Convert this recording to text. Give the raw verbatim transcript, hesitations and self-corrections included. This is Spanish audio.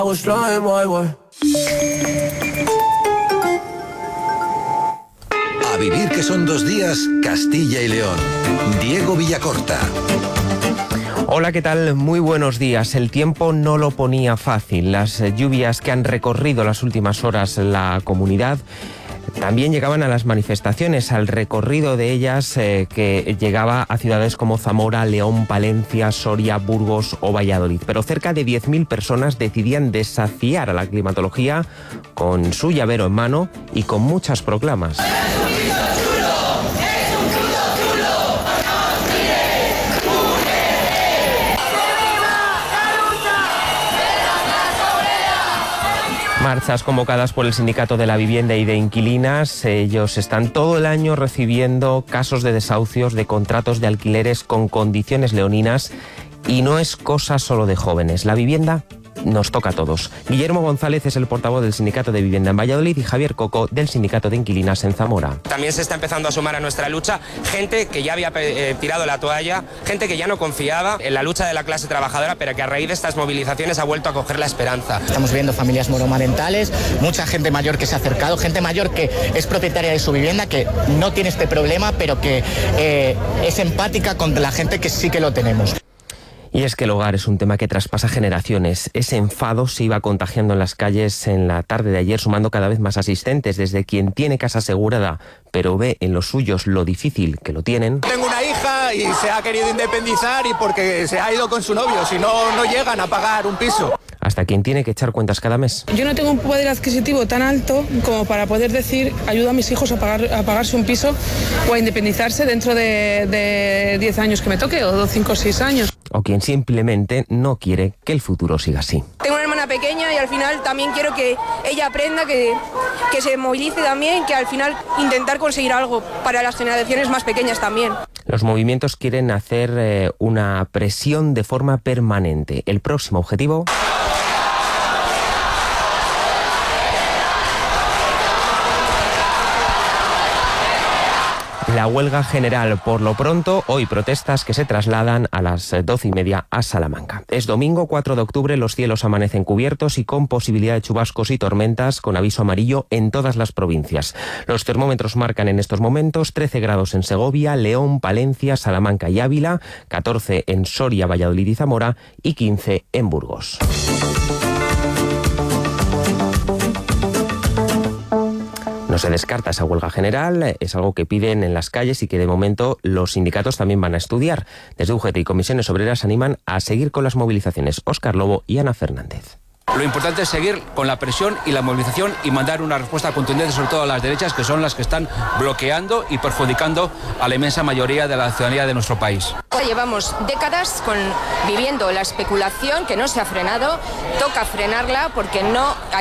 A vivir que son dos días, Castilla y León. Diego Villacorta. Hola, ¿qué tal? Muy buenos días. El tiempo no lo ponía fácil. Las lluvias que han recorrido las últimas horas la comunidad también llegaban a las manifestaciones, al recorrido de ellas eh, que llegaba a ciudades como Zamora, León, Palencia, Soria, Burgos o Valladolid. Pero cerca de diez mil personas decidían desafiar a la climatología con su llavero en mano y con muchas proclamas. Marchas convocadas por el Sindicato de la Vivienda y de Inquilinas. Ellos están todo el año recibiendo casos de desahucios de contratos de alquileres con condiciones leoninas y no es cosa solo de jóvenes. La vivienda nos toca a todos. Guillermo González es el portavoz del Sindicato de Vivienda en Valladolid y Javier Coco del Sindicato de Inquilinas en Zamora. También se está empezando a sumar a nuestra lucha gente que ya había eh, tirado la toalla, gente que ya no confiaba en la lucha de la clase trabajadora, pero que a raíz de estas movilizaciones ha vuelto a coger la esperanza. Estamos viendo familias monomarentales, mucha gente mayor que se ha acercado, gente mayor que es propietaria de su vivienda, que no tiene este problema, pero que eh, es empática con la gente que sí que lo tenemos. Y es que el hogar es un tema que traspasa generaciones. Ese enfado se iba contagiando en las calles en la tarde de ayer, sumando cada vez más asistentes, desde quien tiene casa asegurada, pero ve en los suyos lo difícil que lo tienen. Tengo una hija y se ha querido independizar y porque se ha ido con su novio, si no, no llegan a pagar un piso. Hasta quien tiene que echar cuentas cada mes. Yo no tengo un poder adquisitivo tan alto como para poder decir ayudo a mis hijos a, pagar, a pagarse un piso o a independizarse dentro de, de diez años que me toque, o cinco o seis años. O quien simplemente no quiere que el futuro siga así. Tengo una hermana pequeña y al final también quiero que ella aprenda, que, que se movilice también, que al final intentar conseguir algo para las generaciones más pequeñas también. Los movimientos quieren hacer eh, una presión de forma permanente. El próximo objetivo... la huelga general. Por lo pronto, hoy protestas que se trasladan a las doce y media a Salamanca. Es domingo cuatro de octubre, los cielos amanecen cubiertos y con posibilidad de chubascos y tormentas, con aviso amarillo en todas las provincias. Los termómetros marcan en estos momentos trece grados en Segovia, León, Palencia, Salamanca y Ávila, catorce en Soria, Valladolid y Zamora y quince en Burgos. No se descarta esa huelga general, es algo que piden en las calles y que de momento los sindicatos también van a estudiar. Desde U G T y Comisiones Obreras animan a seguir con las movilizaciones. Óscar Lobo y Ana Fernández. Lo importante es seguir con la presión y la movilización y mandar una respuesta contundente, sobre todo a las derechas, que son las que están bloqueando y perjudicando a la inmensa mayoría de la ciudadanía de nuestro país. Llevamos décadas con, viviendo la especulación que no se ha frenado, toca frenarla porque no